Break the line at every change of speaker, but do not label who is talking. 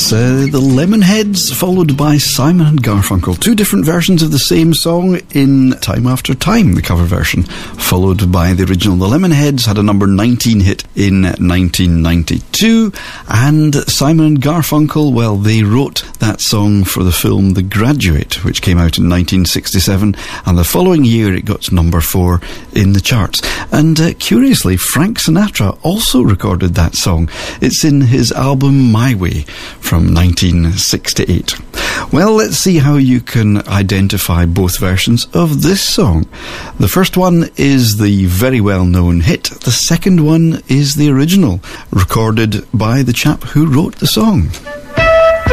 The Lemonheads, followed by Simon and Garfunkel. Two different versions of the same song in Time After Time, the cover version, followed by the original. The Lemonheads had a number 19 hit in 1992, and Simon and Garfunkel, well, they wrote that song for the film The Graduate, which came out in 1967, and the following year it got to number 4 in the charts. And curiously, Frank Sinatra also recorded that song. It's in his album My Way from 1968. Well, let's see how you can identify both versions of this song. The first one is the very well-known hit. The second one is the original, recorded by the chap who wrote the song.